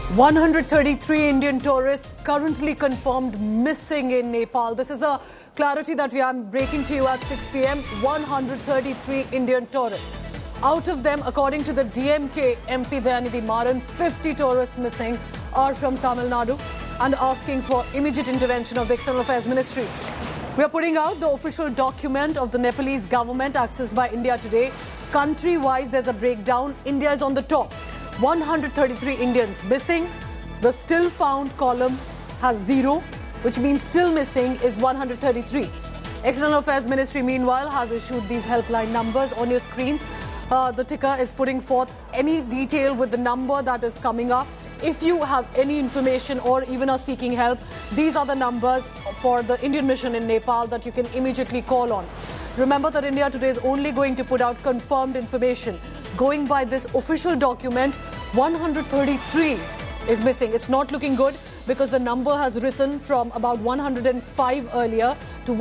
133 Indian tourists currently confirmed missing in Nepal. This is a clarity that we are breaking to you at 6 p.m. 133 Indian tourists. Out of them, according to the DMK MP Dayanidhi Maran, 50 tourists missing are from Tamil Nadu and asking for immediate intervention of the External Affairs Ministry. We are putting out the official document of the Nepalese government accessed by India today. Country-wise, there's a breakdown. India is on the top. 133 Indians missing. The still found column has 0, which means still missing is 133. External Affairs Ministry, meanwhile, has issued these helpline numbers on your screens. The ticker is putting forth any detail with the number that is coming up. If you have any information or even are seeking help, these are the numbers for the Indian mission in Nepal that you can immediately call on. Remember that India today is only going to put out confirmed information. Going by this official document, 133 is missing. It's not looking good because the number has risen from about 105 earlier to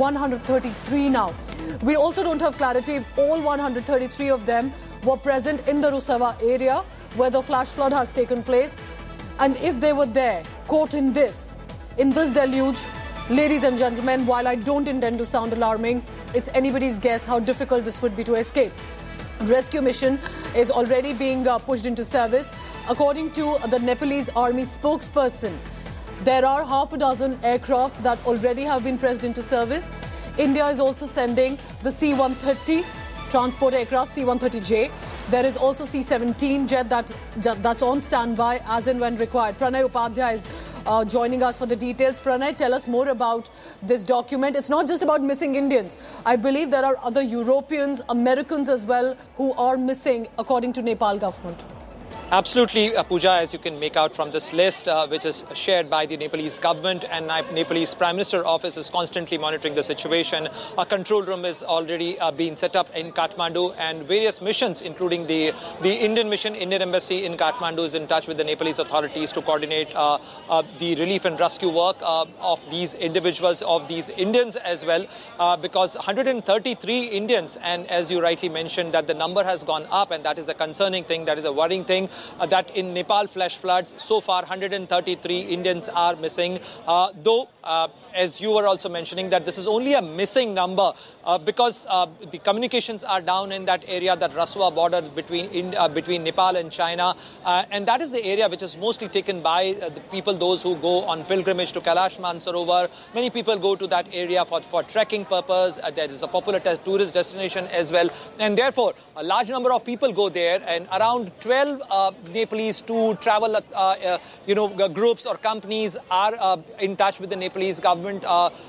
133 now. We also don't have clarity if all 133 of them were present in the Rusawa area where the flash flood has taken place. And if they were there, caught in this deluge, ladies and gentlemen, while I don't intend to sound alarming, it's anybody's guess how difficult this would be to escape. Rescue mission is already being pushed into service. According to the Nepalese army spokesperson, there are half a dozen aircrafts that already have been pressed into service. India is also sending the C-130 transport aircraft, C-130J. There is also C-17 jet that's on standby as and when required. Pranay Upadhyay is joining us for the details. Pranay, tell us more about this document. It's not just about missing Indians. I believe there are other Europeans, Americans as well, who are missing, according to Nepal government. Absolutely, Pooja, as you can make out from this list, which is shared by the Nepalese government, and Nepalese Prime Minister office is constantly monitoring the situation. A control room is already being set up in Kathmandu, and various missions, including the Indian mission, Indian Embassy in Kathmandu, is in touch with the Nepalese authorities to coordinate the relief and rescue work of these individuals, of these Indians as well, because 133 Indians, and as you rightly mentioned, that the number has gone up, and that is a concerning thing, that is a worrying thing. That in Nepal flash floods, so far 133 Indians are missing. Though, as you were also mentioning, that this is only a missing number because the communications are down in that area, that Raswa border between Nepal and China. And that is the area which is mostly taken by the people, those who go on pilgrimage to Kailash Mansarovar. Many people go to that area for trekking purpose. There is a popular tourist destination as well. And therefore, a large number of people go there, and around 12 Nepalese to travel, groups or companies are in touch with the Nepalese government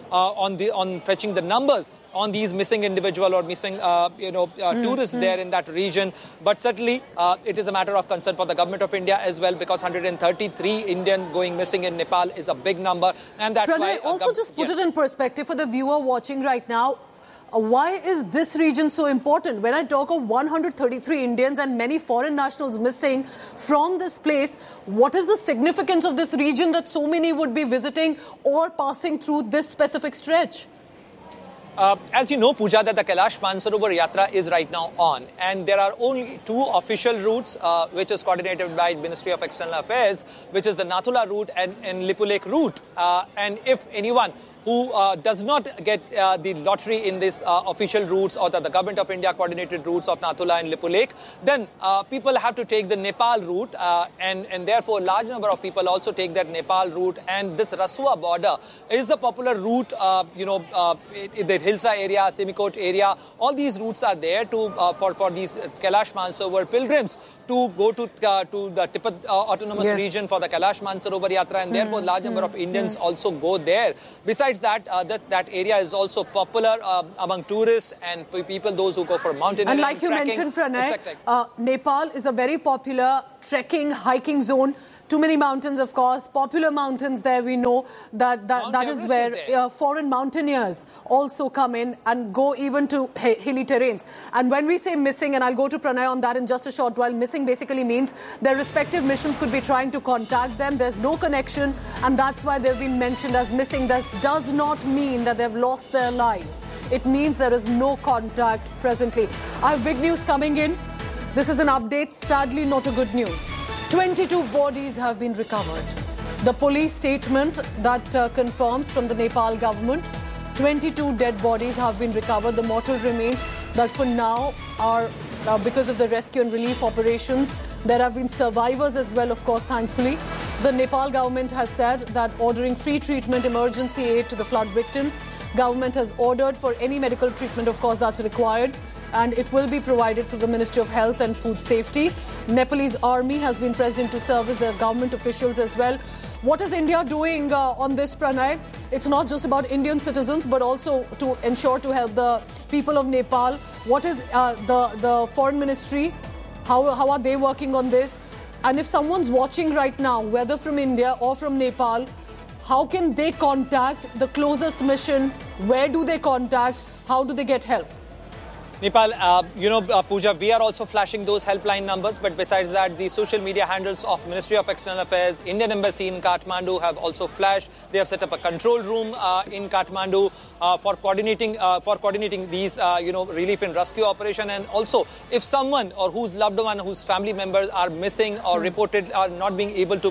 on fetching the numbers on these missing individual or missing, tourists there in that region. But certainly, it is a matter of concern for the government of India as well, because 133 Indian going missing in Nepal is a big number, and that's why. Also, just put it in perspective for the viewer watching right now. Why is this region so important? When I talk of 133 Indians and many foreign nationals missing from this place, what is the significance of this region that so many would be visiting or passing through this specific stretch? As you know, Pooja, that the Kailash Mansarovar Yatra is right now on, and there are only 2 official routes, which is coordinated by Ministry of External Affairs, which is the Nathula route and Lippu Lake route. And if anyone who does not get the lottery in these official routes, or the government of India coordinated routes of Nathula and Lippu Lake, then people have to take the Nepal route, and therefore large number of people also take that Nepal route. And this Raswa border is the popular route, the Hilsa area, Simikot area. All these routes are there for these Kailash Mansarovar pilgrims to go to the Tibet Autonomous Region for the Kailash Mansarovar Yatra, and therefore large number of Indians also go there. Besides that, that area is also popular among tourists and people, those who go for mountaineering. And like you mentioned, Pranay, Nepal is a very popular trekking, hiking zone. Too many mountains, of course. Popular mountains there, we know that is where foreign mountaineers also come in and go even to hilly terrains. And when we say missing, and I'll go to Pranay on that in just a short while, missing basically means their respective missions could be trying to contact them. There's no connection, and that's why they've been mentioned as missing. This does not mean that they've lost their life. It means there is no contact presently. I have big news coming in. This is an update, sadly not a good news. 22 bodies have been recovered. The police statement that confirms from the Nepal government, 22 dead bodies have been recovered. The mortal remains that for now are, because of the rescue and relief operations, there have been survivors as well, of course, thankfully. The Nepal government has said that ordering free treatment, emergency aid to the flood victims. Government has ordered for any medical treatment, of course, that's required, and it will be provided to the Ministry of Health and Food Safety. Nepalese army has been pressed into service, their government officials as well. What is India doing on this, Pranay? It's not just about Indian citizens, but also to ensure to help the people of Nepal. What is the Foreign Ministry? How are they working on this? And if someone's watching right now, whether from India or from Nepal, how can they contact the closest mission? Where do they contact? How do they get help? Nepal, Pooja, we are also flashing those helpline numbers. But besides that, the social media handles of Ministry of External Affairs, Indian Embassy in Kathmandu have also flashed. They have set up a control room in Kathmandu for coordinating these, relief and rescue operation. And also, if someone or whose loved one, whose family members are missing or reported are not being able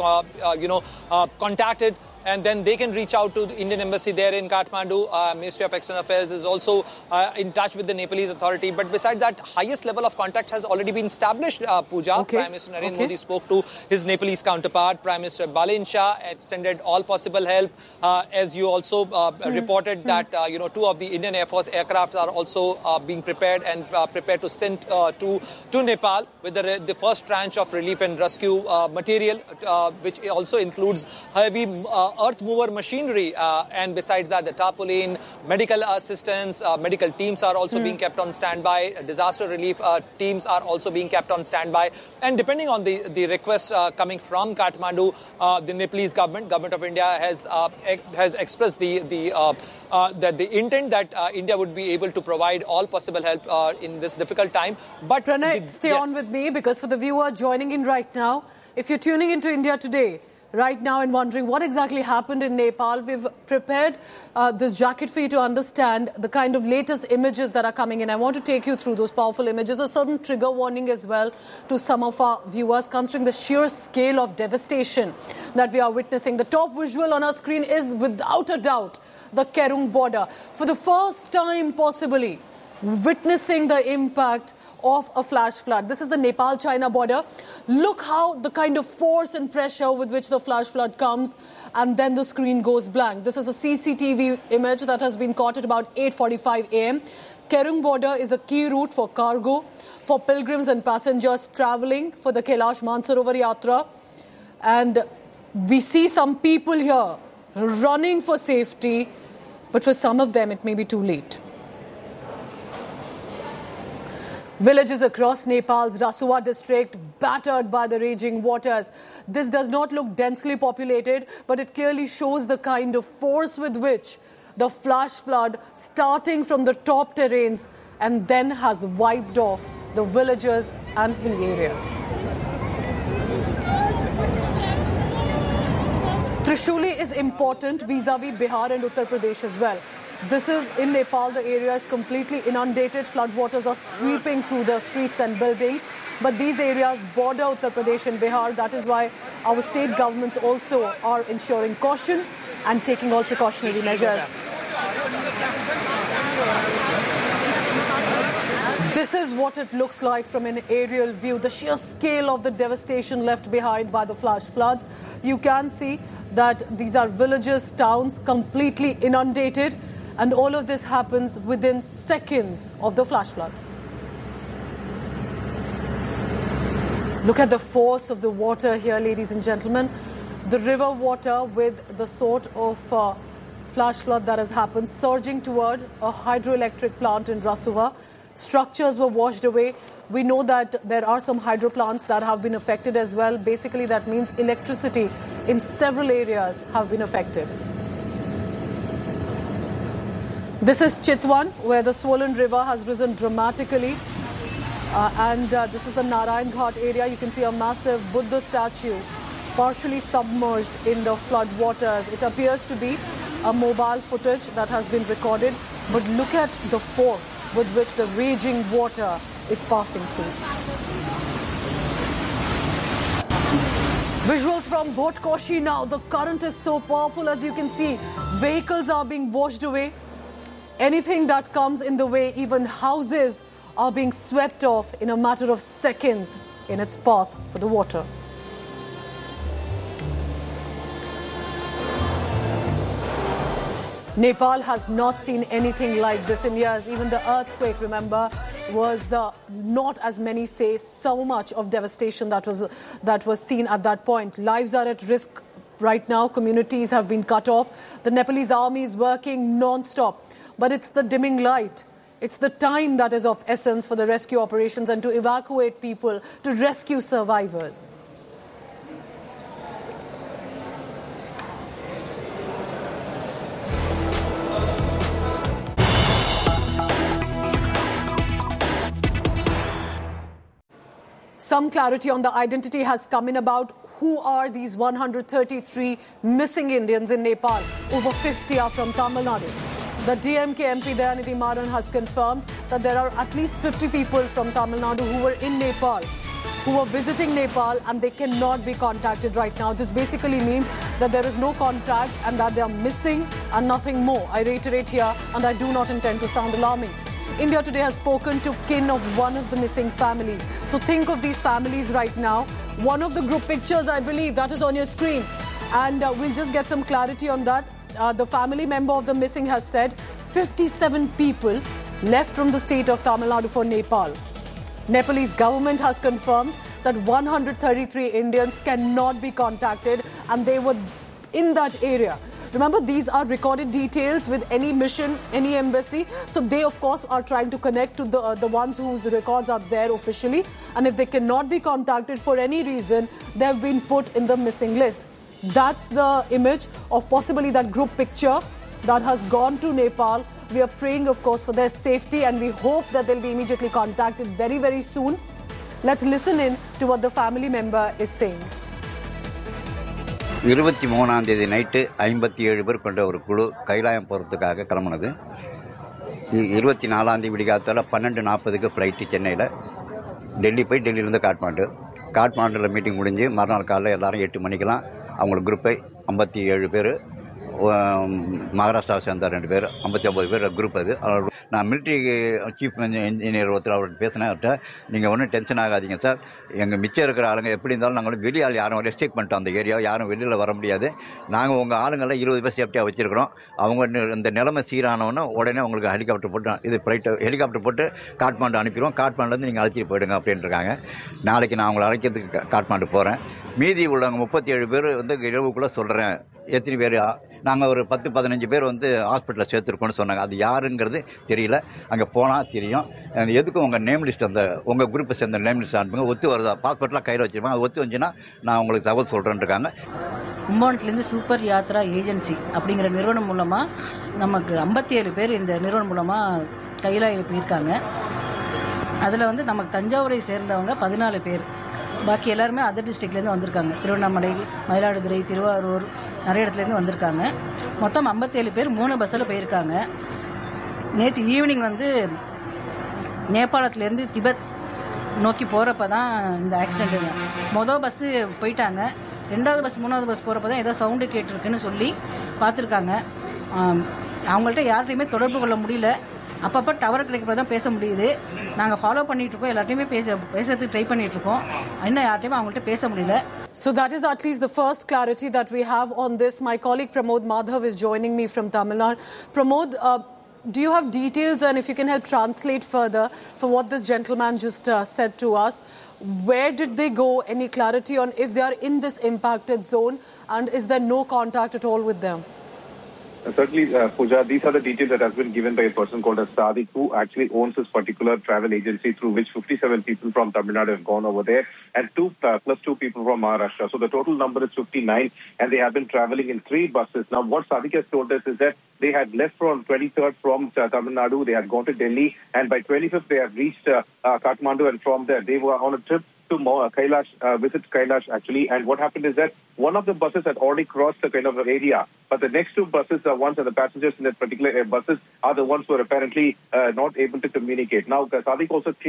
to contacted, and then they can reach out to the Indian Embassy there in Kathmandu. Ministry of External Affairs is also in touch with the Nepalese authority. But besides that, highest level of contact has already been established, Pooja. Okay. Prime Minister Narendra Modi spoke to his Nepalese counterpart, Prime Minister Balin Shah, extended all possible help. As you also reported that, two of the Indian Air Force aircraft are also being prepared and prepared to send to Nepal with the first tranche of relief and rescue material, which also includes heavy earth mover machinery, and besides that, the tarpaulin, medical assistance, medical teams are also being kept on standby. Disaster relief teams are also being kept on standby. And depending on the requests coming from Kathmandu, the Nepalese government of India has expressed the intent that India would be able to provide all possible help in this difficult time. But Pranay, stay on with me, because for the viewer joining in right now, if you're tuning into India Today right now and wondering what exactly happened in Nepal, we've prepared this jacket for you to understand the kind of latest images that are coming in. I want to take you through those powerful images, a certain trigger warning as well to some of our viewers, considering the sheer scale of devastation that we are witnessing. The top visual on our screen is without a doubt the Kerung border. For the first time possibly, witnessing the impact of a flash flood. This is the Nepal-China border. Look how the kind of force and pressure with which the flash flood comes, and then the screen goes blank. This is a CCTV image that has been caught at about 8:45 a.m. Kerung border is a key route for cargo, for pilgrims and passengers traveling for the Kailash Mansarovar Yatra. And we see some people here running for safety, but for some of them it may be too late. Villages across Nepal's Rasuwa district battered by the raging waters. This does not look densely populated, but it clearly shows the kind of force with which the flash flood, starting from the top terrains, and then has wiped off the villages and hill areas. Trishuli is important vis-a-vis Bihar and Uttar Pradesh as well. This is in Nepal. The area is completely inundated. Floodwaters are sweeping through the streets and buildings. But these areas border Uttar Pradesh and Bihar. That is why our state governments also are ensuring caution and taking all precautionary measures. This is what it looks like from an aerial view. The sheer scale of the devastation left behind by the flash floods. You can see that these are villages, towns completely inundated. And all of this happens within seconds of the flash flood. Look at the force of the water here, ladies and gentlemen. The river water with the sort of flash flood that has happened, surging toward a hydroelectric plant in Rasuwa. Structures were washed away. We know that there are some hydro plants that have been affected as well. Basically, that means electricity in several areas have been affected. This is Chitwan, where the swollen river has risen dramatically. This is the Narayan Ghat area. You can see a massive Buddha statue partially submerged in the flood waters. It appears to be a mobile footage that has been recorded. But look at the force with which the raging water is passing through. Visuals from Boat Koshi now. The current is so powerful, as you can see. Vehicles are being washed away. Anything that comes in the way, even houses, are being swept off in a matter of seconds in its path for the water. Nepal has not seen anything like this in years. Even the earthquake, remember, was not, as many say, so much of devastation that was seen at that point. Lives are at risk right now. Communities have been cut off. The Nepalese army is working non-stop. But it's the dimming light. It's the time that is of essence for the rescue operations and to evacuate people, to rescue survivors. Some clarity on the identity has come in about who are these 133 missing Indians in Nepal. Over 50 are from Tamil Nadu. The DMK MP Dayanidhi Maran has confirmed that there are at least 50 people from Tamil Nadu who were in Nepal, who were visiting Nepal, and they cannot be contacted right now. This basically means that there is no contact and that they are missing and nothing more. I reiterate here, and I do not intend to sound alarming. India today has spoken to kin of one of the missing families. So think of these families right now. One of the group pictures, I believe, that is on your screen. And we'll just get some clarity on that. The family member of the missing has said 57 people left from the state of Tamil Nadu for Nepal. Nepalese government has confirmed that 133 Indians cannot be contacted and they were in that area. Remember, these are recorded details with any mission, any embassy. So they, of course, are trying to connect to the ones whose records are there officially. And if they cannot be contacted for any reason, they have been put in the missing list. That's the image of possibly that group picture that has gone to Nepal. We are praying, of course, for their safety, and we hope that they'll be immediately contacted very, very soon. Let's listen in to what the family member is saying. 23ஆம் தேதி night 57 பேர் கொண்ட ஒரு குழு கைலாயம் போகிறதுக்காக கிளம்புனது. 24ஆம் தேதி விடிகாத்தால 12:40க்கு flight சென்னையில் டெல்லி போய் டெல்லியிலேருந்து காட்மாண்டில் மீட்டிங் முடிஞ்சு மறுநாள் காலையில் எல்லாரும் 8 மணிக்கெல்லாம் அவங்களோட குரூப்பை 57 பேர், மகாராஷ்டிராவை சேர்ந்த 2 பேர், 59 பேர் குரூப். அது நான் மிலிட்ரி சீஃப் இன்ஜினியர் ஒருத்தர் அவர்கிட்ட பேசினேன். அவர்கிட்ட நீங்கள் ஒன்றும் டென்ஷன் ஆகாதீங்க சார், எங்கள் மிச்சம் இருக்கிற ஆளுங்க எப்படி இருந்தாலும் நாங்கள் வெளியால் யாரும் ரெஸ்ட்ரிக்ட் பண்ணிட்டோம். அந்த ஏரியாவை யாரும் வெளியில் வர முடியாது. நாங்கள் உங்கள் ஆளுங்களை 20 பேர் சேஃப்டியாக வச்சுருக்கிறோம். அவங்க இந்த நிலைமை சீரானவொன்னே உடனே உங்களுக்கு ஹெலிகாப்டர் போட்டு ஹெலிகாப்டர் போட்டு காட்மாண்டு அனுப்பிடுவோம். காட்மாண்டுலேருந்து நீங்கள் அழைச்சிட்டு போயிடுங்க அப்படின்ட்டுருக்காங்க. நாளைக்கு நான் அவங்களை அழைக்கிறதுக்கு காட்மாண்டு போகிறேன். மீதி உள்ளவங்க 37 பேர் இரவுக்குள்ளே சொல்கிறேன். எத்தனை பேர் நாங்கள் ஒரு 10-15 பேர் ஹாஸ்பிட்டலில் சேர்த்துருக்கோன்னு சொன்னாங்க. அது யாருங்கிறது தெரியல. அங்கே போனால் தெரியும். எதுக்கும் உங்கள் நேம் லிஸ்ட், உங்கள் குரூப்பை சேர்ந்த நேம் லிஸ்ட் அனுப்புங்க. ஒத்து வருதா, பாஸ்போர்ட்லாம் கையில் வச்சுருப்பாங்க. அது ஒத்து வந்துச்சுன்னா நான் உங்களுக்கு தகவல் சொல்கிறேன்னு இருக்காங்க. கும்பகோணத்துலேருந்து சூப்பர் யாத்ரா ஏஜென்சி அப்படிங்கிற நிறுவனம் மூலமாக நமக்கு 57 பேர் இந்த நிறுவனம் மூலமாக கைலாயம் போயிருக்காங்க. அதில் நமக்கு தஞ்சாவூரை சேர்ந்தவங்க 14 பேர். பாக்கி எல்லாருமே அதர் டிஸ்ட்ரிக்ட்லேருந்து வந்திருக்காங்க. திருவண்ணாமலை, மயிலாடுதுறை, திருவாரூர், நிறைய இடத்துலேருந்து வந்திருக்காங்க. மொத்தம் 57 பேர் 3 பஸ்ஸில் போயிருக்காங்க. நேற்று ஈவினிங் நேபாளத்துலேருந்து திபெத் நோக்கி போகிறப்ப தான் இந்த ஆக்சிடென்ட்டுங்க. மொதல் பஸ்ஸு போயிட்டாங்க. 2வது பஸ் 3வது பஸ் போகிறப்ப தான் ஏதோ சவுண்டு கேட்டிருக்குன்னு சொல்லி பார்த்துருக்காங்க. அவங்கள்ட்ட யார்கிட்டையுமே தொடர்பு கொள்ள முடியல. அப்பப்போ டவர் கிடைக்கிறப்ப தான் பேச முடியுது. நாங்கள் ஃபாலோ பண்ணிட்டு இருக்கோம். எல்லாத்தையுமே பேசுறதுக்கு ட்ரை பண்ணிட்டு இருக்கோம். இன்னும் யார்ட்டையுமே அவங்கள்ட்ட பேச முடியல. So that is at least the first clarity that we have on this. My colleague Pramod Madhav is joining me from Tamil Nadu. Pramod, do you have details, and if you can help translate further for what this gentleman just said to us? Where did they go? Any clarity on if they are in this impacted zone, and is there no contact at all with them? Certainly, Pooja, these are the details that has been given by a person called as Sadiq, who actually owns this particular travel agency through which 57 people from Tamil Nadu have gone over there, and plus 2 people from Maharashtra. So the total number is 59, and they have been traveling in 3 buses. Now, what Sadiq has told us is that they had left on 23rd from Tamil Nadu, they had gone to Delhi, and by 25th they have reached Kathmandu, and from there they were on a trip to Kailash, visit Kailash actually. And what happened is that one of the buses had already crossed the kind of area, but the next 2 buses are ones that the passengers in that particular buses are the ones who are apparently not able to communicate. Now, Sadiq also claims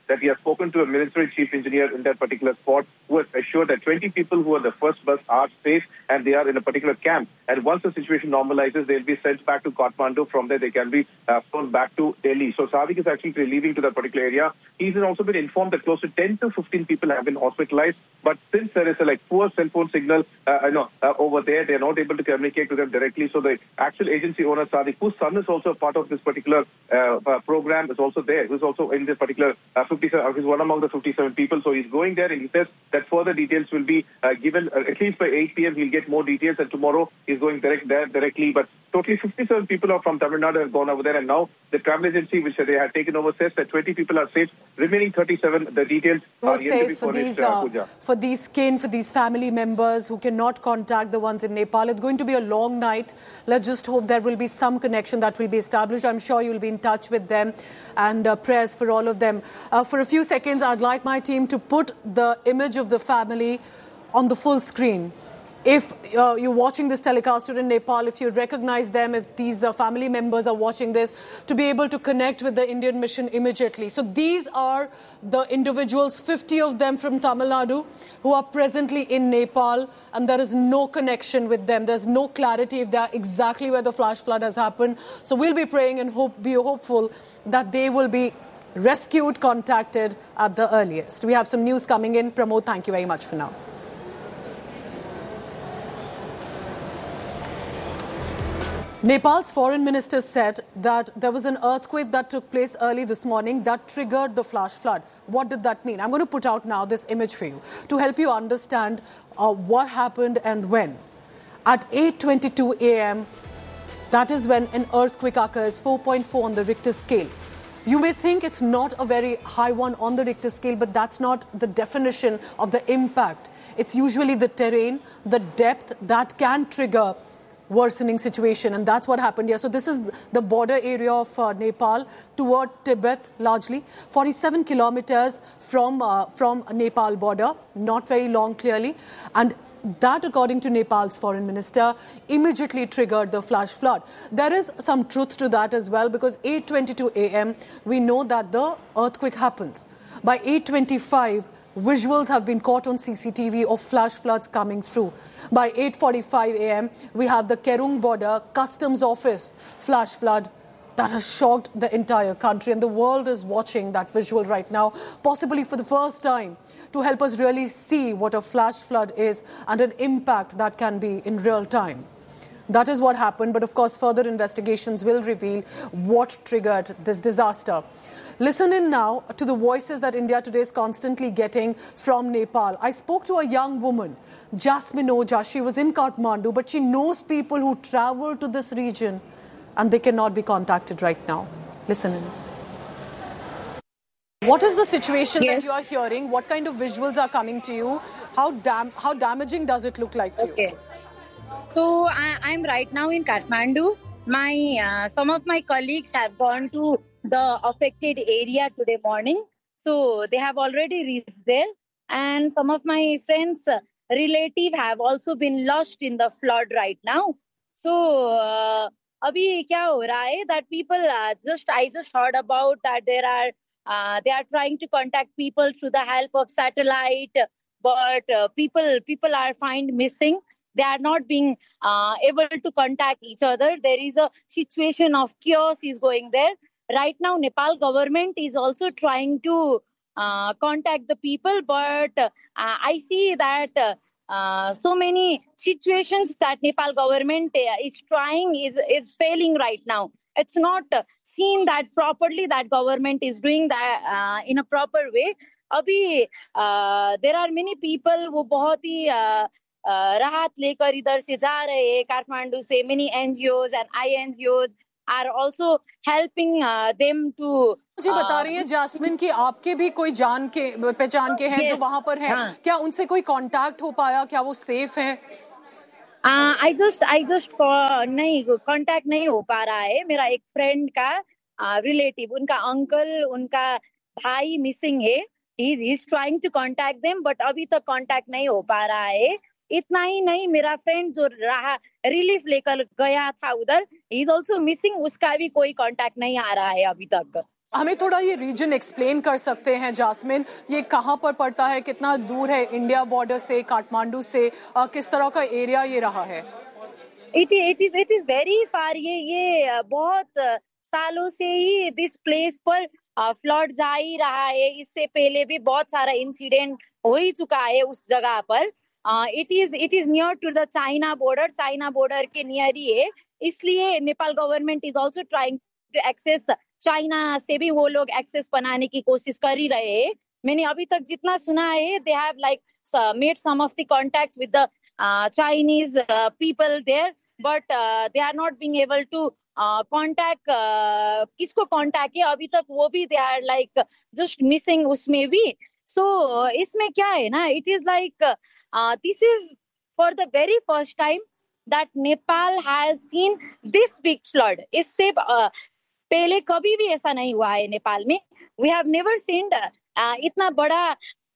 that he has spoken to a military chief engineer in that particular spot who has assured that 20 people who are the first bus are safe and they are in a particular camp. And once the situation normalizes, they'll be sent back to Kathmandu. From there, they can be flown back to Delhi. So Sadiq is actually leaving to that particular area. He's also been informed that close to 10 to 15 people have been hospitalized. But since there is a poor cell phone signal over there, they're not able to communicate to them directly. So the actual agency owner, Sadiq, whose son is also a part of this particular program, is also there, who's also in this particular 57, he's one among the 57 people. So he's going there and he says that further details will be given at least by 8 p.m. He'll get more details, and tomorrow he's going directly. But totally 57 people are from Tamil Nadu have gone over there, and now the travel agency which they had taken over says that 20 people are safe. Remaining 37, the details are yet to be furnished, Pooja. For these family members who cannot contact the ones in Nepal, it's going to be a long night. Let's just hope there will be some connection that will be established. I'm sure you'll be in touch with them, and prayers for all of them. For a few seconds, I'd like my team to put the image of the family on the full screen. If you're watching this telecast in Nepal, if you recognize them, if these family members are watching this, to be able to connect with the Indian mission immediately. So these are the individuals, 50 of them from Tamil Nadu, who are presently in Nepal, and there is no connection with them. There's no clarity if they are exactly where the flash flood has happened. So we'll be praying and be hopeful that they will be rescued, contacted at the earliest. We have some news coming in. Pramod, thank you very much for now. Nepal's foreign minister said that there was an earthquake that took place early this morning that triggered the flash flood. What did that mean? I'm going to put out now this image for you to help you understand what happened and when. At 8:22 a.m., that is when an earthquake occurs, 4.4 on the Richter scale. You may think it's not a very high one on the Richter scale, but that's not the definition of the impact. It's usually the terrain, the depth that can trigger worsening situation, and that's what happened here. So this is the border area of Nepal toward Tibet, largely 47 kilometers from Nepal border, not very long clearly, and that, according to Nepal's foreign minister, immediately triggered the flash flood. There is some truth to that as well, because 8:22 a.m. we know that the earthquake happens. By 8:25 visuals have been caught on CCTV of flash floods coming through. By 8:45 a.m., we have the Kerung border customs office flash flood that has shocked the entire country. And the world is watching that visual right now, possibly for the first time, to help us really see what a flash flood is and an impact that can be in real time. That is what happened. But of course, further investigations will reveal what triggered this disaster. Listen in now to the voices that India Today is constantly getting from Nepal. I spoke to a young woman, Jasmine Oja. She was in Kathmandu, but she knows people who travel to this region and they cannot be contacted right now. Listen in. What is the situation that you are hearing? What kind of visuals are coming to you? How damaging does it look like to you? So I'm right now in Kathmandu. Some of my colleagues have gone to the affected area today morning. So they have already reached there. And some of my friends' relatives have also been lost in the flood right now. So abhi kya ho raha hai that people I just heard about that they are trying to contact people through the help of satellite, but people are found missing. They are not being able to contact each other. There is a situation of chaos is going there. Right now, Nepal government is also trying to contact the people, but I see that so many situations that Nepal government is trying is failing right now. It's not seen that properly that government is doing that in a proper way. Abhi there are many people who बहुत ही राहत लेकर इधर से जा रहे हैं काठमांडू से. Many NGOs and INGOs are also helping them to. मुझे बता रही है जास्मिन कि आपके भी कोई पहचान के हैं जो वहाँ पर हैं. क्या उनसे कोई कांटेक्ट हो पाया? क्या वो सेफ हैं? I just नहीं कांटेक्ट नहीं हो पा रहा है. मेरा एक फ्रेंड का रिलेटिव, उनका अंकल, उनका भाई मिसिंग है. He's trying to contact them, but अभी तक कांटेक्ट नहीं हो पा रहा है. इतना ही नहीं, मेरा फ्रेंड जो रिलीफ लेकर गया था उधर, he is also missing. उसका भी कोई कांटेक्ट नहीं आ रहा है अभी तक. हमें थोड़ा ये रीजन एक्सप्लेन कर सकते हैं जास्मिन, ये कहाँ पर पड़ता है, कितना दूर है इंडिया बॉर्डर से, काठमांडू से, किस तरह का एरिया ये रहा है? It is very far. ये बहुत सालों से ही दिस प्लेस पर फ्लड्स आ ही रहा है. इससे पहले भी बहुत सारा इंसिडेंट हो ही चुका है उस जगह पर. It is near to the China border के नियर ही है. इसलिए Nepal government is also trying to access. China से भी वो लोग एक्सेस बनाने की कोशिश कर ही रहे हैं. मैंने अभी तक जितना सुना है, they have like made some of the contacts with the Chinese people there, but they are not being able to contact किसको contact है अभी तक, वो भी they are like just missing उसमें भी. So इसमें क्या है ना, it is like this is for the very first time that Nepal has seen this big flood. इससे पहले कभी भी ऐसा नहीं हुआ है नेपाल में. We have never seen इतना बड़ा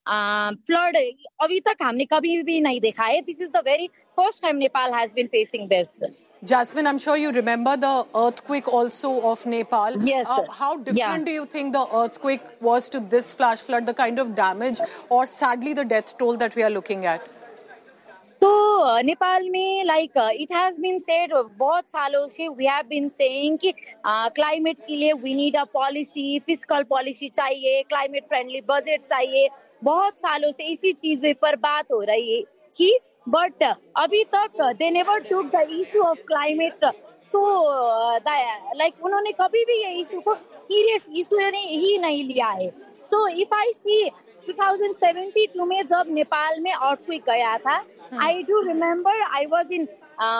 फ्लड अभी तक हमने कभी भी नहीं देखा है. This is the very first time Nepal has been facing this. Jasmine, I'm sure you remember the earthquake also of Nepal. Yes. How different do you think the earthquake was to this flash flood, the kind of damage or sadly the death toll that we are looking at? So Nepal में like it has been said बहुत सालों से we have been saying कि climate के लिए we need a policy, fiscal policy चाहिए, climate friendly budget चाहिए. बहुत सालों से इसी चीज पर बात हो रही थी, बट अभी तक they never took the issue of climate. So like उन्होंने कभी भी ये इशू को सीरियस इशू ही नहीं लिया है. सो इफ आई सी 2072 में जब नेपाल में अर्थक्वेक गया था, I do remember I was in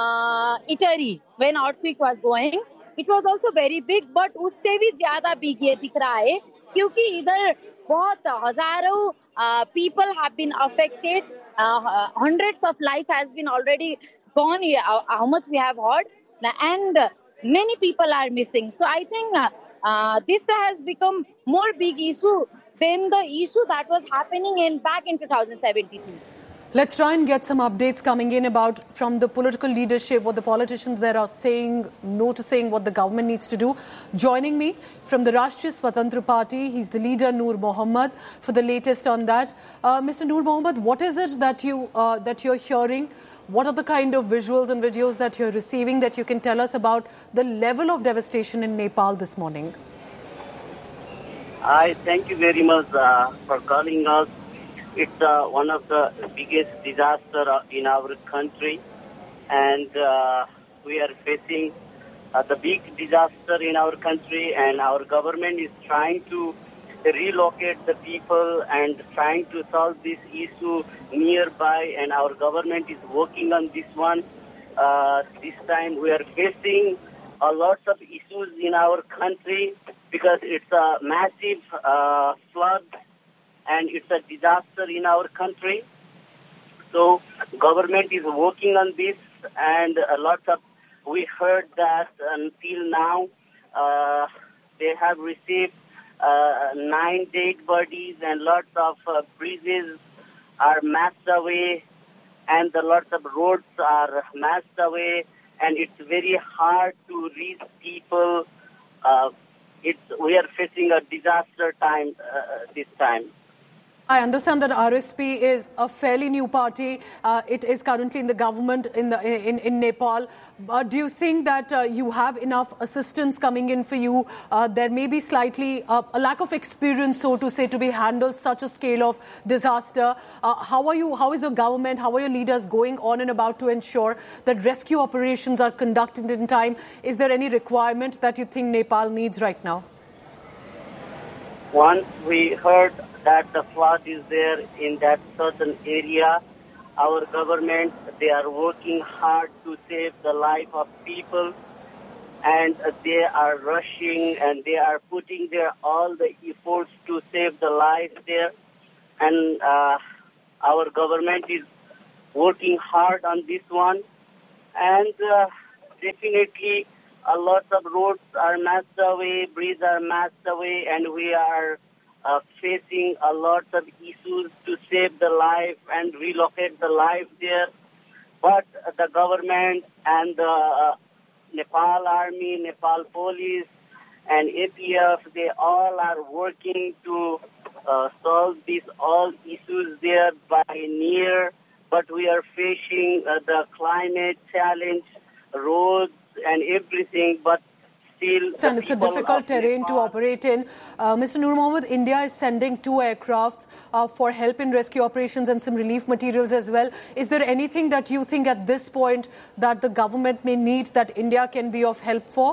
इटरी when earthquake was going. It was also very big, but उससे भी ज्यादा बिग ये दिख रहा है क्योंकि इधर बहुत हजारों people have been affected. Hundreds of life has been already gone. How much we have heard, and many people are missing. So I think this has become more big issue than the issue that was happening back in 2017. Let's try and get some updates coming in about from the political leadership, what the politicians there are saying, noticing what the government needs to do. Joining me from the Rashtriya Swatantra Party, he's the leader Noor Mohammad for the latest on that. Mr. Noor Mohammad, what is it that you're hearing? What are the kind of visuals and videos that you're receiving that you can tell us about the level of devastation in Nepal this morning? I thank you very much for calling us. It's one of the biggest disaster in our country, and we are facing the big disaster in our country, and our government is trying to relocate the people and trying to solve this issue nearby, and our government is working on this one. This time we are facing a lot of issues in our country because it's a massive flood and it's a disaster in our country. So government is working on this, and a lot of, we heard that until now they have received 9 dead bodies, and lots of bridges are mashed away, and the lots of roads are mashed away, and it's very hard to reach people. We are facing a disaster time this time. I understand that RSP is a fairly new party. It is currently in the government in Nepal. Do you think that you have enough assistance coming in for you? There may be slightly a lack of experience, so to say, to be handled such a scale of disaster. How is your government, how are your leaders going on and about to ensure that rescue operations are conducted in time? Is there any requirement that you think Nepal needs right now? Once we heard that the flood is there in that certain area, our government, they are working hard to save the life of people, and they are rushing and they are putting their all the efforts to save the life there. And our government is working hard on this one, and definitely a lot of roads are mashed away, bridges are mashed away, and we are facing a lot of issues to save the life and relocate the life there. But the government and the Nepal Army, Nepal Police, and APF, they all are working to solve these all issues there by near, but we are facing the climate challenge, roads and everything, but still and it's a difficult terrain to operate in. Mr. Nur Mohammed, India is sending 2 aircrafts for help in rescue operations and some relief materials as well. Is there anything that you think at this point that the government may need that India can be of help for?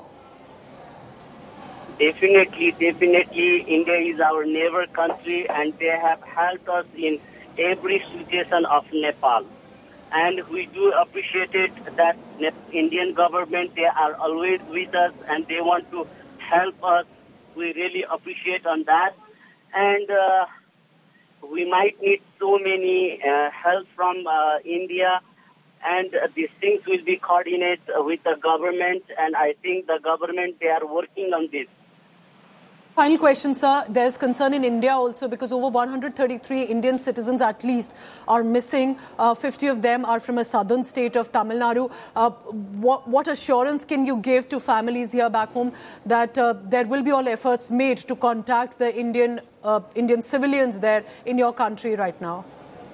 Definitely. India is our neighbor country and they have helped us in every situation of Nepal. And we do appreciate it that Indian government, they are always with us and they want to help us. We really appreciate on that. And we might need so many help from India. And these things will be coordinated with the government. And I think the government, they are working on this. Final question, sir. There's concern in India also because over 133 Indian citizens at least are missing. 50 of them are from a southern state of Tamil Nadu. What assurance can you give to families here back home that there will be all efforts made to contact the Indian civilians there in your country right now?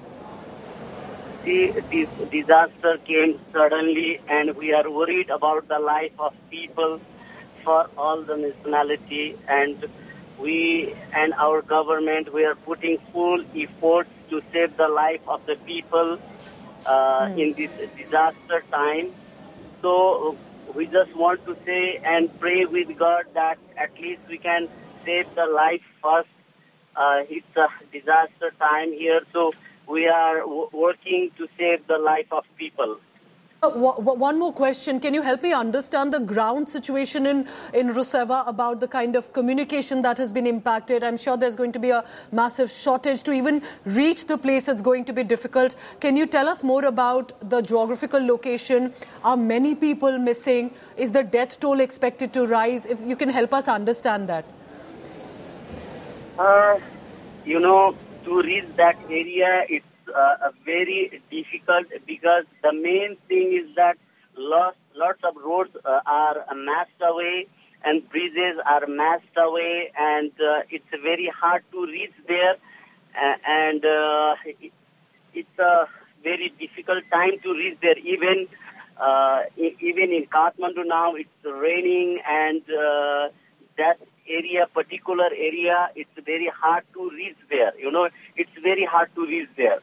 See, this disaster came suddenly and we are worried about the life of people for all the nationality, and we and our government, we are putting full efforts to save the life of the people in this disaster time. So we just want to say and pray with God that at least we can save the life first. It's a disaster time here, so we are working to save the life of people. One more question. Can you help me understand the ground situation in Ruseva about the kind of communication that has been impacted? I'm sure there's going to be a massive shortage to even reach the place. It's going to be difficult. Can you tell us more about the geographical location? Are many people missing? Is the death toll expected to rise? If you can help us understand that. To reach that area, it's very difficult because the main thing is that lots of roads are mashed away and bridges are mashed away, and it's very hard to reach there, and it's a very difficult time to reach there. Even in Kathmandu now, it's raining, and that particular area, it's very hard to reach there. It's very hard to reach there.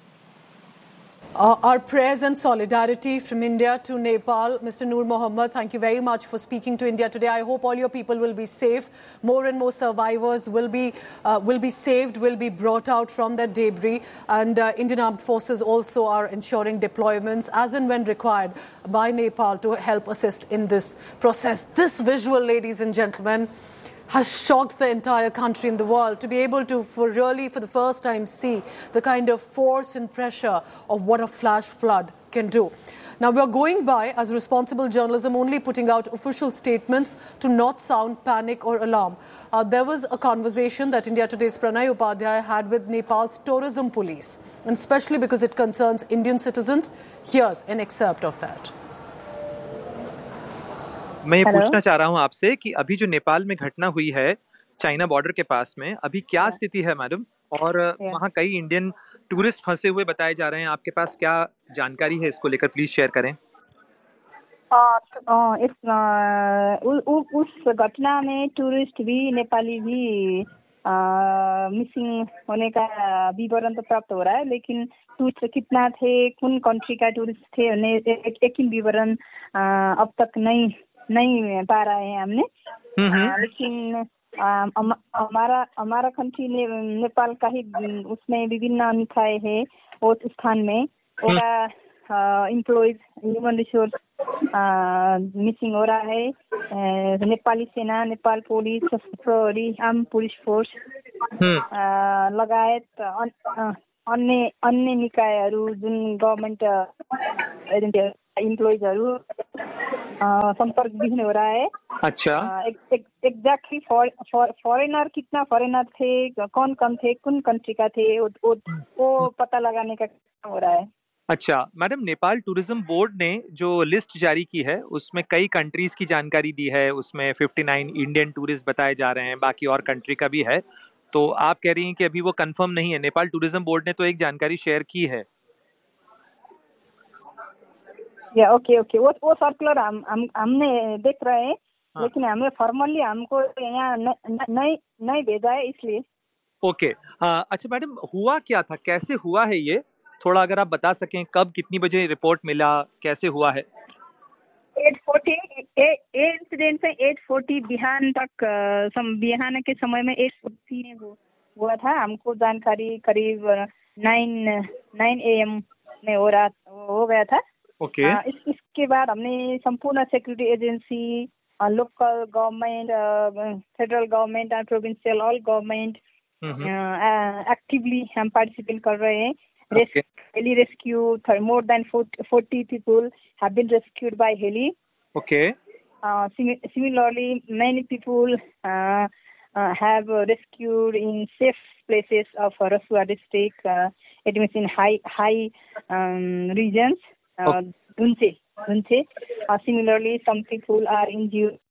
Our prayers and solidarity from India to Nepal. Mr. Nur Mohammed, thank you very much for speaking to India today. I hope all your people will be safe. More and more survivors will be saved, will be brought out from their debris. And Indian Armed Forces also are ensuring deployments as and when required by Nepal to help assist in this process. This visual, ladies and gentlemen, has shocked the entire country in the world to be able to, for the first time, see the kind of force and pressure of what a flash flood can do. Now, we are going by, as responsible journalism, only putting out official statements to not sound panic or alarm. There was a conversation that India Today's Pranay Upadhyay had with Nepal's tourism police, and especially because it concerns Indian citizens. Here's an excerpt of that. मैं ये पूछना चाह रहा हूँ आपसे कि अभी जो नेपाल में घटना हुई है चाइना बॉर्डर के पास में, अभी क्या स्थिति है मैडम? और वहाँ कई इंडियन टूरिस्ट फंसे हुए बताए जा रहे हैं. आपके पास क्या जानकारी है इसको लेकर, प्लीज शेयर करें. उस घटना में टूरिस्ट भी, नेपाली भी मिसिंग होने का विवरण तो प्राप्त हो रहा है, लेकिन टूरिस्ट कितना थे, कौन कंट्री का टूरिस्ट थे, एक ही विवरण अब तक नहीं पा रहे हैं हमने. लेकिन हमारा कंट्री नेपाल का ही उसमें विभिन्न निकाय है उस स्थान में, एम्प्लॉइज, ह्यूमन रिसोर्स मिसिंग हो रहा है. नेपाली सेना, नेपाल पुलिस, प्रहरी, आर्म पुलिस फोर्स लगायत अन्य निकायहरू, जुन गभर्मेन्ट एम्प्लॉइजहरू संपर्क विहीन हो रहा है. अच्छा. एग्जैक्टली फॉरेनर कितना फॉरेनर थे, कौन थे, कौन कंट्री का थे, वो पता लगाने का काम हो रहा है. अच्छा मैडम, नेपाल टूरिज्म बोर्ड ने जो लिस्ट जारी की है उसमें कई कंट्रीज की जानकारी दी है। उसमें 59 इंडियन टूरिस्ट बताए जा रहे हैं, बाकी और कंट्री का भी है। तो आप कह रही हैं कि अभी वो कंफर्म नहीं है। नेपाल टूरिज्म बोर्ड ने तो एक जानकारी शेयर की है। या ओके वो सर्कुलर हमने देख रहे हैं। हाँ। लेकिन हमें फॉर्मली हमको यहाँ नहीं भेजा है, इसलिए। ओके अच्छा मैडम, हुआ क्या था, कैसे हुआ है ये, थोड़ा अगर आप बता सकें, कब कितनी बजे रिपोर्ट मिला, कैसे हुआ है? 8:40 ये इंसिडेंट से 8:40 बिहान तक, बिहान के समय में 8:40 हुआ था। हमको जानकारी करीब 9 AM में हो गया था। ओके। इसके बाद हमने संपूर्ण security agency, local government, federal government और प्रोविंशियल ऑल गवर्नमेंट एक्टिवली हम पार्टिसिपेट कर रहे हैं। Heli rescue, more than 40 people have been rescued by heli. Okay. Similarly, many people have rescued in safe places of Rasua district. It means in high regions. Dunche. Similarly, some people are injured.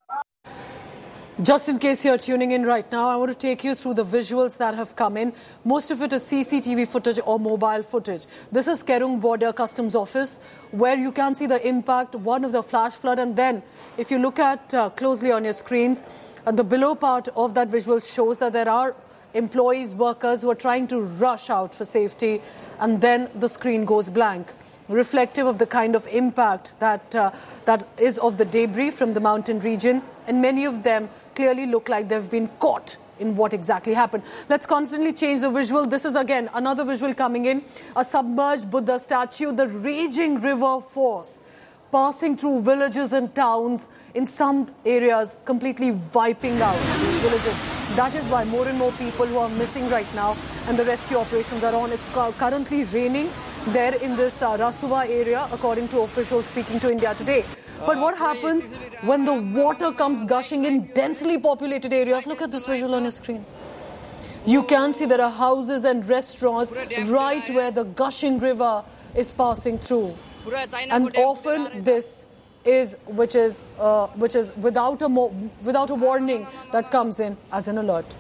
Just in case you're tuning in right now, I want to take you through the visuals that have come in. Most of it is CCTV footage or mobile footage. This is Kerung Border Customs Office, where you can see the impact, one of the flash flood, and then if you look at closely on your screens, the below part of that visual shows that there are employees, workers who are trying to rush out for safety, and then the screen goes blank, reflective of the kind of impact that is of the debris from the mountain region, and many of them clearly look like they've been caught in what exactly happened. Let's constantly change the visual. This is again another visual coming in, a submerged Buddha statue, the raging river force passing through villages and towns, in some areas completely wiping out these villages. That is why more and more people who are missing right now, and the rescue operations are on. It's currently raining there in this Rasua area, according to officials speaking to India Today. But what happens when the water comes gushing in densely populated areas? Look at this visual on your screen. You can see there are houses and restaurants right where the gushing river is passing through. And often this is which is without a warning that comes in as an alert.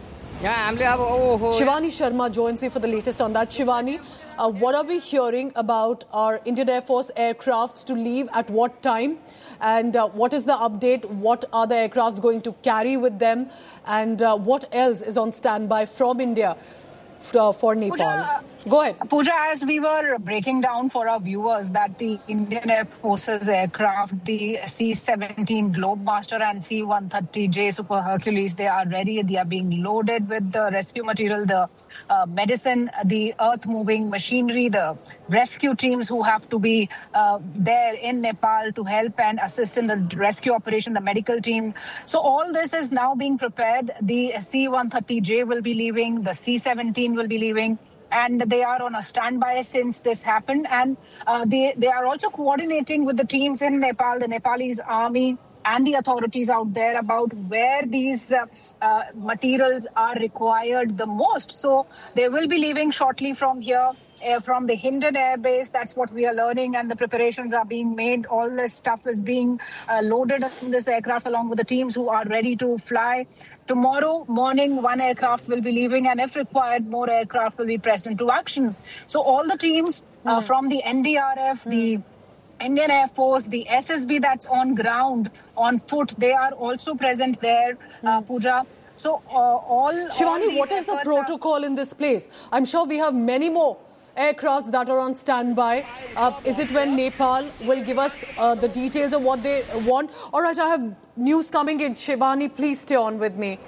Shivani Sharma joins me for the latest on that. Shivani, what are we hearing about our Indian Air Force aircrafts to leave at what time? And what is the update? What are the aircrafts going to carry with them? And what else is on standby from India for Nepal? Pooja, go ahead. Pooja, as we were breaking down for our viewers that the Indian Air Force's aircraft, the C-17 Globemaster and C-130J Super Hercules, they are ready. They are being loaded with the rescue material, the medicine, the earth-moving machinery, the rescue teams who have to be there in Nepal to help and assist in the rescue operation, the medical team. So all this is now being prepared. The C-130J will be leaving, the C-17 will be leaving, and they are on a standby since this happened. And they are also coordinating with the teams in Nepal, the Nepalese army, and the authorities out there about where these materials are required the most. So they will be leaving shortly from here, from the Hindon Air Base. That's what we are learning, and the preparations are being made. All this stuff is being loaded in this aircraft along with the teams who are ready to fly. Tomorrow morning, one aircraft will be leaving, and if required, more aircraft will be pressed into action. So all the teams from the NDRF, the Indian Air Force, the SSB that's on ground, on foot, they are also present there, Pooja. So Shivani, what is the protocol in this place? I'm sure we have many more aircrafts that are on standby. Is it when Nepal will give us the details of what they want? All right, I have news coming in. Shivani, please stay on with me.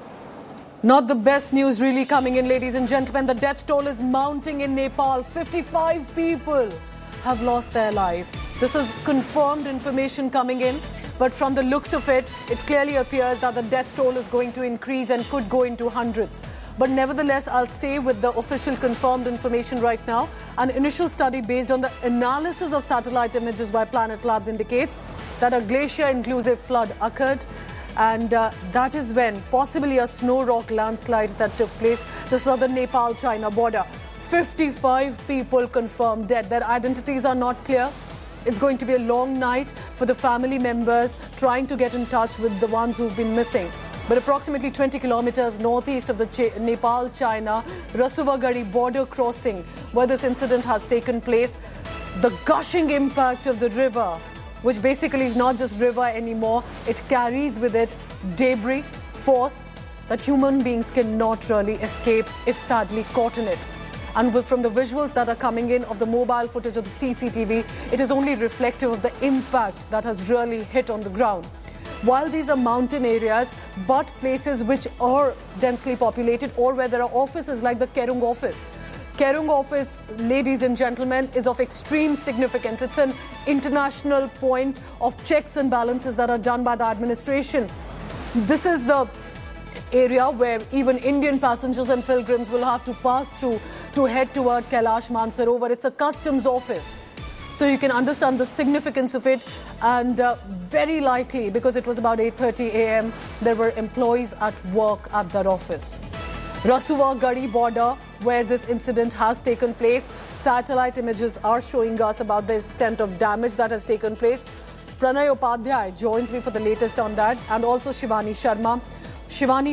Not the best news really coming in, ladies and gentlemen. The death toll is mounting in Nepal. 55 people have lost their life. This is confirmed information coming in, but from the looks of it, it clearly appears that the death toll is going to increase and could go into hundreds. But nevertheless, I'll stay with the official confirmed information right now. An initial study based on the analysis of satellite images by Planet Labs indicates that a glacier-inclusive flood occurred, and that is when possibly a snow rock landslide that took place, the southern Nepal-China border. 55 people confirmed dead. Their identities are not clear. It's going to be a long night for the family members trying to get in touch with the ones who've been missing. But approximately 20 kilometers northeast of the Nepal-China Rasuvagadi border crossing, where this incident has taken place, the gushing impact of the river, which basically is not just river anymore, it carries with it debris, force that human beings cannot really escape if sadly caught in it. And from the visuals that are coming in of the mobile footage of the CCTV, it is only reflective of the impact that has really hit on the ground. While these are mountain areas, but places which are densely populated or where there are offices like the Kerung office. Kerung office, ladies and gentlemen, is of extreme significance. It's an international point of checks and balances that are done by the administration. This is the area where even Indian passengers and pilgrims will have to pass through to head toward Kailash Mansarovar. It's a customs office. So you can understand the significance of it, and very likely, because it was about 8:30 a.m., there were employees at work at that office. Rasuvagadi border, where this incident has taken place, satellite images are showing us about the extent of damage that has taken place. Pranay Upadhyay joins me for the latest on that, and also Shivani Sharma. Shivani,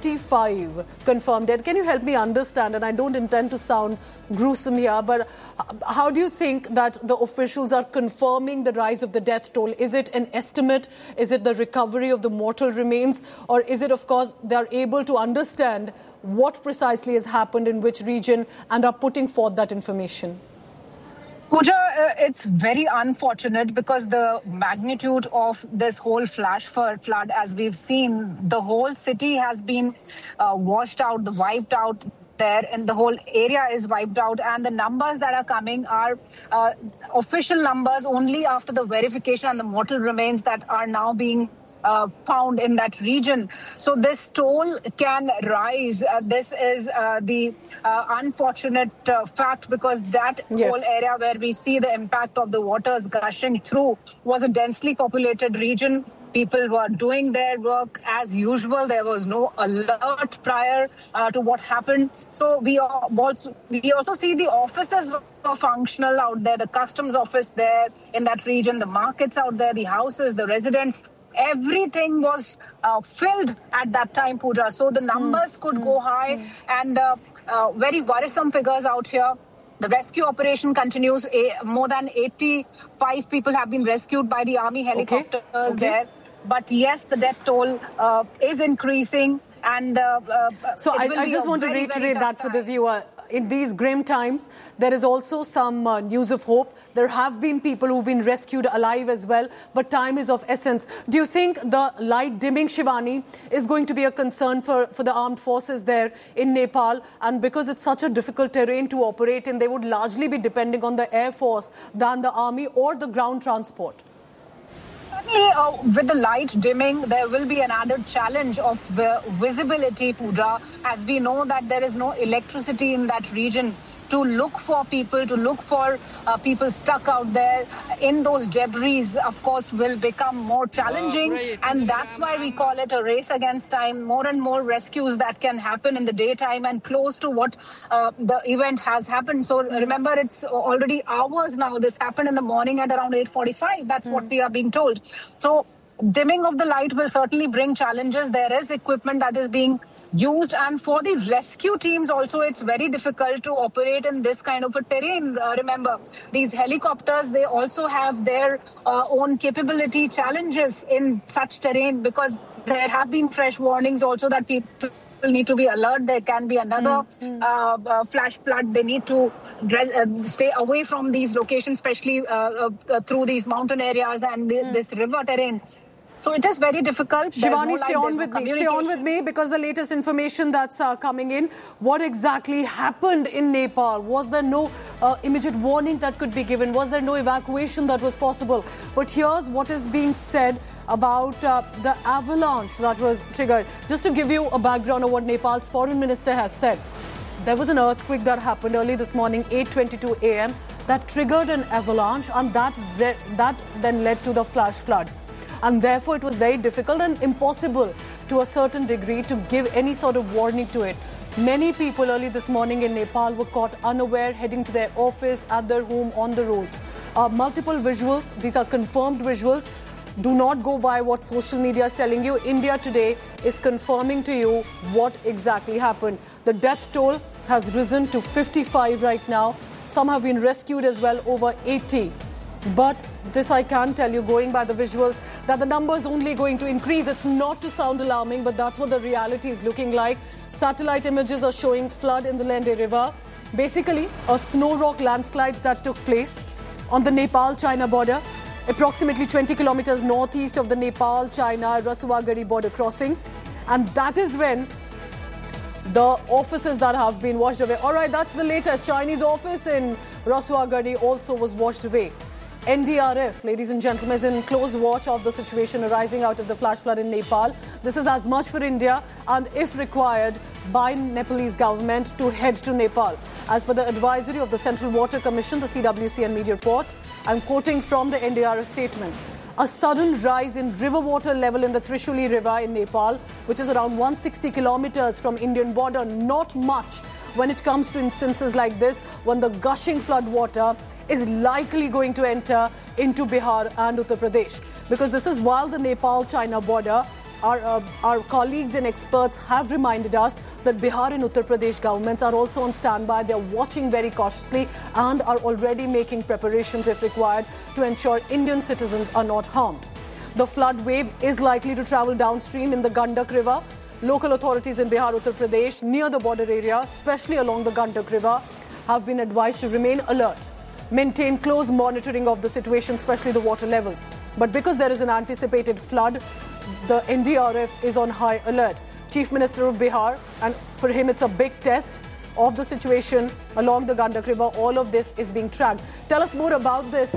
55 confirmed dead. Can you help me understand, and I don't intend to sound gruesome here, but how do you think that the officials are confirming the rise of the death toll? Is it an estimate? Is it the recovery of the mortal remains? Or is it, of course, they're able to understand what precisely has happened in which region and are putting forth that information? Pooja, it's very unfortunate because the magnitude of this whole flash flood, as we've seen, the whole city has been washed out, wiped out there, and the whole area is wiped out. And the numbers that are coming are official numbers only after the verification and the mortal remains that are now being found in that region. So this toll can rise. This is the unfortunate fact, because that whole area where we see the impact of the waters gushing through was a densely populated region. People were doing their work as usual. There was no alert prior to what happened. So we also see the offices were functional out there, the customs office there in that region, the markets out there, the houses, the residents. Everything was filled at that time, Pooja. So the numbers could go high, and very worrisome figures out here. The rescue operation continues. More than 85 people have been rescued by the army helicopters there. But yes, the death toll is increasing. And so I just want to reiterate that for the viewer. In these grim times, there is also some news of hope. There have been people who've been rescued alive as well, but time is of essence. Do you think the light dimming, Shivani, is going to be a concern for the armed forces there in Nepal? And because it's such a difficult terrain to operate in, they would largely be depending on the Air Force than the army or the ground transport. With the light dimming, there will be an added challenge of visibility, Pooja, as we know that there is no electricity in that region. To look for people, to look for people stuck out there in those debris, of course, will become more challenging. And that's why we call it a race against time. More and more rescues that can happen in the daytime and close to what the event has happened. So remember, it's already hours now. This happened in the morning at around 8:45. That's what we are being told. So dimming of the light will certainly bring challenges. There is equipment that is being used, and for the rescue teams also, it's very difficult to operate in this kind of a terrain. Remember, these helicopters, they also have their own capability challenges in such terrain, because there have been fresh warnings also that people need to be alert. There can be another flash flood. They need to stay away from these locations, especially through these mountain areas and this river terrain. So it is very difficult. Shivani, stay on with me. Stay on with me, because the latest information that's coming in. What exactly happened in Nepal? Was there no immediate warning that could be given? Was there no evacuation that was possible? But here's what is being said about the avalanche that was triggered. Just to give you a background of what Nepal's foreign minister has said. There was an earthquake that happened early this morning, 8:22 a.m., that triggered an avalanche, and that then led to the flash flood. And therefore, it was very difficult and impossible to a certain degree to give any sort of warning to it. Many people early this morning in Nepal were caught unaware, heading to their office, at their home, on the roads. Multiple visuals, these are confirmed visuals. Do not go by what social media is telling you. India Today is confirming to you what exactly happened. The death toll has risen to 55 right now. Some have been rescued as well, over 80. But this I can tell you, going by the visuals, that the number is only going to increase. It's not to sound alarming, but that's what the reality is looking like. Satellite images are showing flood in the Lende River. Basically, a snow rock landslide that took place on the Nepal-China border, approximately 20 kilometers northeast of the Nepal-China Rasuagari border crossing. And that is when the offices that have been washed away. All right, that's the latest. Chinese office in Rasuagari also was washed away. NDRF, ladies and gentlemen, is in close watch of the situation arising out of the flash flood in Nepal. This is as much for India and, if required, by Nepalese government to head to Nepal. As per the advisory of the Central Water Commission, the CWC and media reports, I'm quoting from the NDRF statement. A sudden rise in river water level in the Trishuli River in Nepal, which is around 160 kilometers from Indian border. Not much when it comes to instances like this, when the gushing flood water is likely going to enter into Bihar and Uttar Pradesh. Because this is while the Nepal-China border, our colleagues and experts have reminded us that Bihar and Uttar Pradesh governments are also on standby. They're watching very cautiously and are already making preparations, if required, to ensure Indian citizens are not harmed. The flood wave is likely to travel downstream in the Gandak River. Local authorities in Bihar, Uttar Pradesh, near the border area, especially along the Gandak River, have been advised to remain alert, maintain close monitoring of the situation, especially the water levels. But because there is an anticipated flood, the NDRF is on high alert. Chief Minister of Bihar, and for him it's a big test of the situation along the Gandak River. All of this is being tracked. Tell us more about this,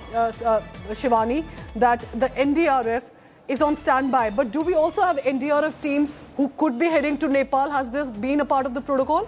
Shivani, that the NDRF is on standby. But do we also have NDRF teams who could be heading to Nepal? Has this been a part of the protocol?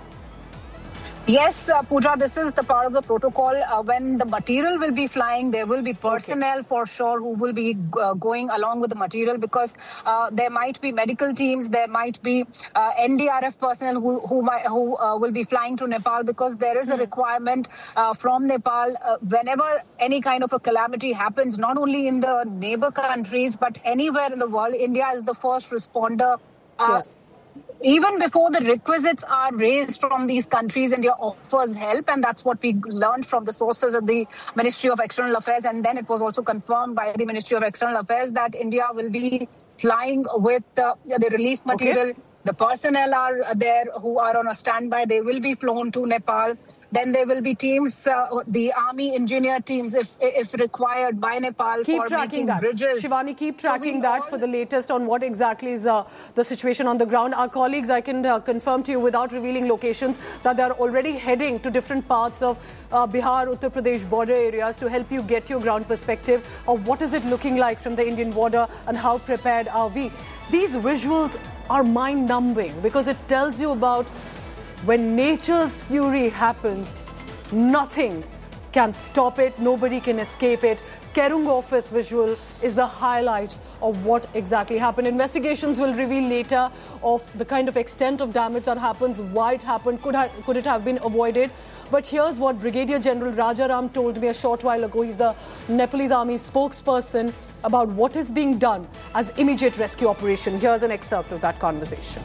Yes, Pooja, this is the part of the protocol. When the material will be flying, there will be personnel for sure who will be going along with the material, because there might be medical teams, there might be NDRF personnel who will be flying to Nepal, because there is a requirement from Nepal whenever any kind of a calamity happens, not only in the neighbor countries, but anywhere in the world. India is the first responder. Yes. Even before the requisites are raised from these countries, India offers help, and that's what we learned from the sources of the Ministry of External Affairs. And then it was also confirmed by the Ministry of External Affairs that India will be flying with the relief material. Okay. The personnel are there who are on a standby. They will be flown to Nepal. Then there will be teams, the army engineer teams, if required, by Nepal for making bridges. Shivani, keep tracking that for the latest on what exactly is the situation on the ground. Our colleagues, I can confirm to you without revealing locations, that they are already heading to different parts of Bihar, Uttar Pradesh border areas to help you get your ground perspective of what is it looking like from the Indian border and how prepared are we. These visuals are mind-numbing because it tells you about when nature's fury happens, nothing can stop it, nobody can escape it. Kerung office visual is the highlight of what exactly happened. Investigations will reveal later of the kind of extent of damage that happens, why it happened, could it have been avoided. But here's what Brigadier General Rajaram told me a short while ago. He's the Nepalese Army spokesperson about what is being done as immediate rescue operation. Here's an excerpt of that conversation.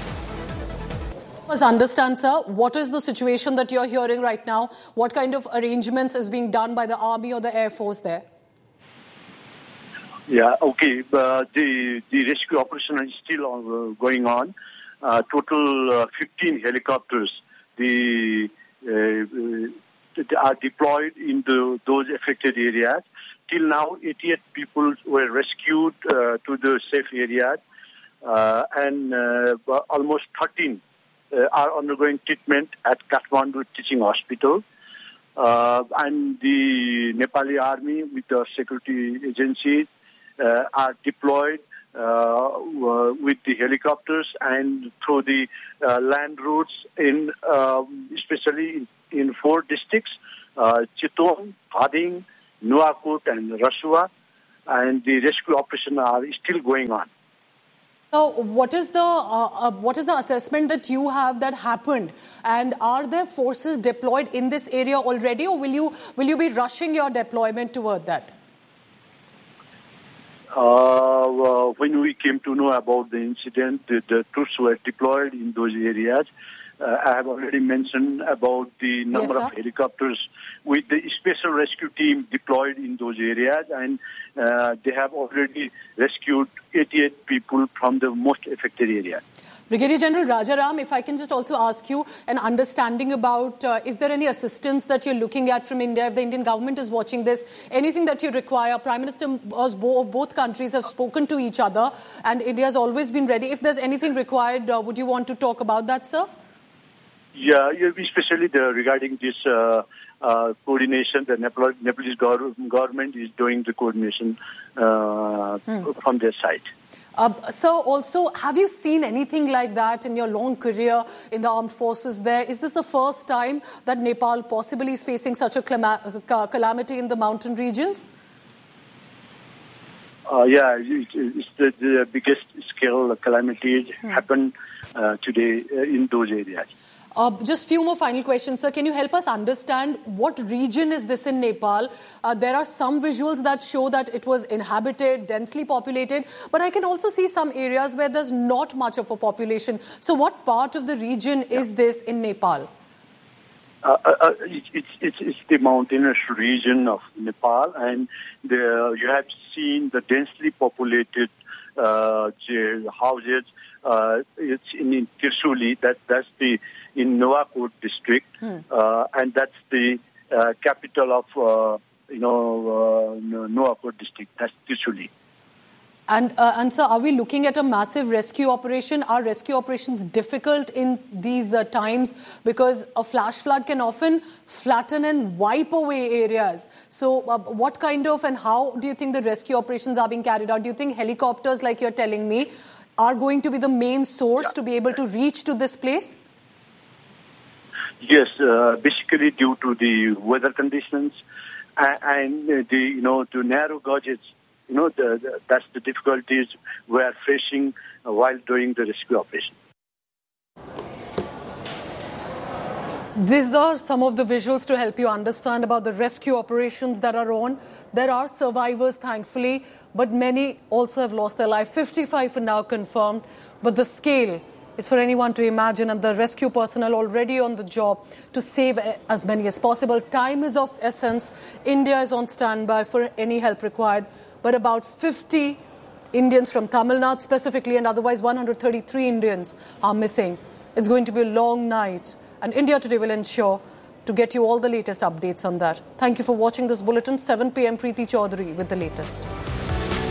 Understand, sir, what is the situation that you're hearing right now? What kind of arrangements is being done by the Army or the Air Force there? Yeah, okay. The rescue operation is still going on. Total 15 helicopters are deployed in those affected areas. Till now, 88 people were rescued to the safe areas, and almost 13 are undergoing treatment at Kathmandu Teaching Hospital. And the Nepali Army with the security agencies are deployed with the helicopters and through the land routes, especially in 4 districts, Chitwan, Hading, Nuwakot and Rasua, and the rescue operations are still going on. What is the assessment that you have that happened, and are there forces deployed in this area already, or will you be rushing your deployment toward that? When we came to know about the incident, the troops were deployed in those areas. I have already mentioned about the number of helicopters with the special rescue team deployed in those areas, and they have already rescued 88 people from the most affected area. Brigadier General Rajaram, if I can just also ask you an understanding about, is there any assistance that you're looking at from India? If the Indian government is watching this, anything that you require? Prime Minister of both countries have spoken to each other, and India has always been ready. If there's anything required, would you want to talk about that, sir? Yeah, especially regarding this coordination, the Nepalese government is doing the coordination from their side. So also, have you seen anything like that in your long career in the armed forces there? Is this the first time that Nepal possibly is facing such a calamity in the mountain regions? Yeah, it's the biggest scale calamities happen today in those areas. Just few more final questions, sir. Can you help us understand what region is this in Nepal? There are some visuals that show that it was inhabited, densely populated, but I can also see some areas where there's not much of a population. So what part of the region is this in Nepal? It's the mountainous region of Nepal, and you have seen the densely populated houses. It's in Tirsuli, that's in Nuwakot district, and that's the capital of Nuwakot district. That's Tirsuli. And sir, are we looking at a massive rescue operation? Are rescue operations difficult in these times? Because a flash flood can often flatten and wipe away areas. So what kind of and how do you think the rescue operations are being carried out? Do you think helicopters, like you're telling me, are going to be the main source to be able to reach to this place? Yes, basically due to the weather conditions and the narrow gauges. That's the difficulties we are facing while doing the rescue operation. These are some of the visuals to help you understand about the rescue operations that are on. There are survivors, thankfully, but many also have lost their life. 55 are now confirmed, but the scale is for anyone to imagine, and the rescue personnel already on the job to save as many as possible. Time is of essence. India is on standby for any help required. But about 50 Indians from Tamil Nadu specifically, and otherwise 133 Indians are missing. It's going to be a long night, and India Today will ensure to get you all the latest updates on that. Thank you for watching this bulletin. 7 p.m. Preeti Chaudhary with the latest.